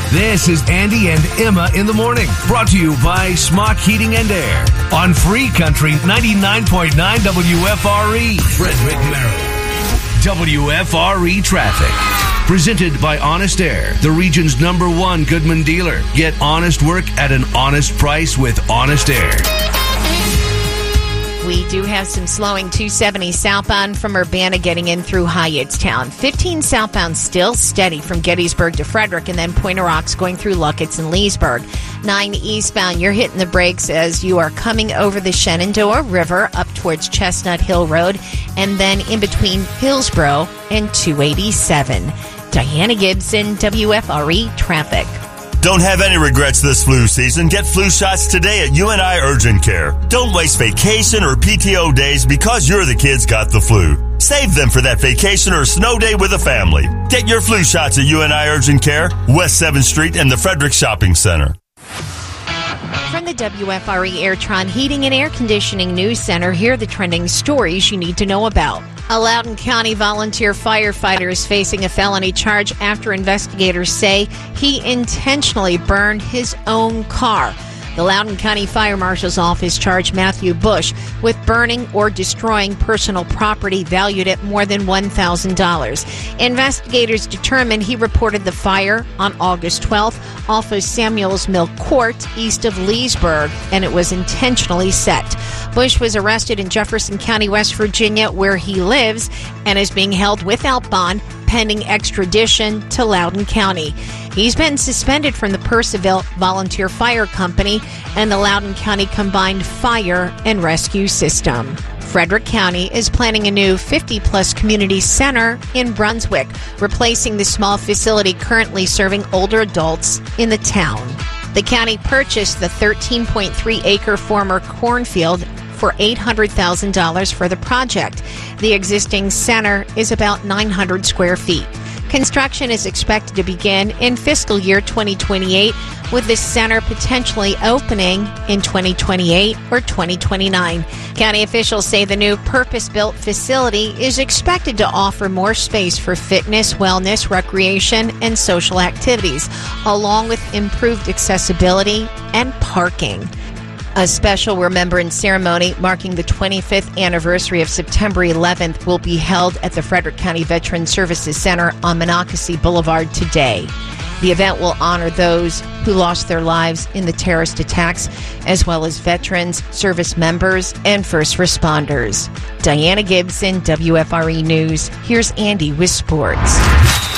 This is Andy and Emma in the morning, brought to you by Smock Heating and Air on Free Country 99.9 WFRE, Frederick, Maryland. WFRE Traffic. Presented by Honest Air, the region's #1 Goodman dealer. Get honest work at an honest price with Honest Air. We do have some slowing 270 southbound from Urbana getting in through Hyattstown. 15 southbound still steady from Gettysburg to Frederick, and then Pointe aux Rocks going through Luckett's and Leesburg. 9 eastbound, you're hitting the brakes as you are coming over the Shenandoah River up towards Chestnut Hill Road, and then in between Hillsborough and 287. Diana Gibson, WFRE Traffic. Don't have any regrets this flu season. Get flu shots today at UNI Urgent Care. Don't waste vacation or PTO days because your kids got the flu. Save them for that vacation or snow day with a family. Get your flu shots at UNI Urgent Care, West 7th Street, and the Frederick Shopping Center. From the WFRE Airtron Heating and Air Conditioning News Center, here are the trending stories you need to know about. A Loudoun County volunteer firefighter is facing a felony charge after investigators say he intentionally burned his own car. The Loudoun County Fire Marshal's Office charged Matthew Bush with burning or destroying personal property valued at more than $1,000. Investigators determined he reported the fire on August 12th off of Samuels Mill Court east of Leesburg, and it was intentionally set. Bush was arrested in Jefferson County, West Virginia, where he lives, and is being held without bond pending extradition to Loudoun County. He's been suspended from the Purcellville Volunteer Fire Company and the Loudoun County Combined Fire and Rescue System. Frederick County is planning a new 50-plus community center in Brunswick, replacing the small facility currently serving older adults in the town. The county purchased the 13.3-acre former cornfield for $800,000 for the project. The existing center is about 900 square feet. Construction is expected to begin in fiscal year 2028, with the center potentially opening in 2028 or 2029. County officials say the new purpose-built facility is expected to offer more space for fitness, wellness, recreation, and social activities, along with improved accessibility and parking. A special remembrance ceremony marking the 25th anniversary of September 11th will be held at the Frederick County Veterans Services Center on Monocacy Boulevard today. The event will honor those who lost their lives in the terrorist attacks, as well as veterans, service members, and first responders. Diana Gibson, WFRE News. Here's Andy with sports.